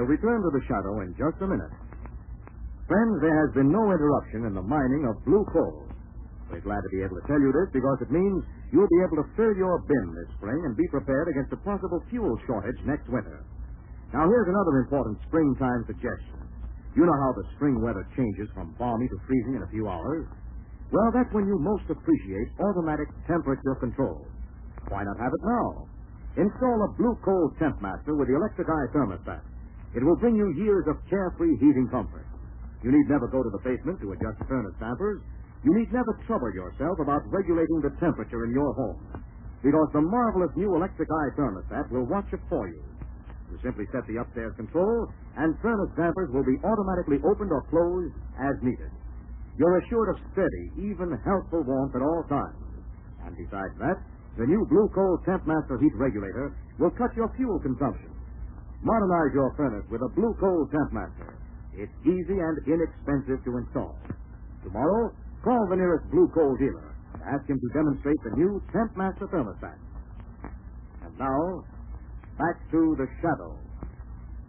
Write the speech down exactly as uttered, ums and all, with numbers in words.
return to the shadow in just a minute. Friends, there has been no interruption in the mining of blue coal. We're glad to be able to tell you this because it means you'll be able to fill your bin this spring and be prepared against a possible fuel shortage next winter. Now, here's another important springtime suggestion. You know how the spring weather changes from balmy to freezing in a few hours? Well, that's when you most appreciate automatic temperature control. Why not have it now? Install a Blue Coal Temp Master with the Electric Eye thermostat. It will bring you years of carefree heating comfort. You need never go to the basement to adjust furnace dampers. You need never trouble yourself about regulating the temperature in your home, because the marvelous new Electric Eye thermostat will watch it for you. You simply set the upstairs control, and furnace dampers will be automatically opened or closed as needed. You're assured of steady, even healthful warmth at all times. And besides that, the new Blue Coal Temp Master heat regulator will cut your fuel consumption. Modernize your furnace with a Blue Coal Temp Master. It's easy and inexpensive to install. Tomorrow, call the nearest Blue Coal dealer and ask him to demonstrate the new Temp Master thermostat. And now, back to the shadow.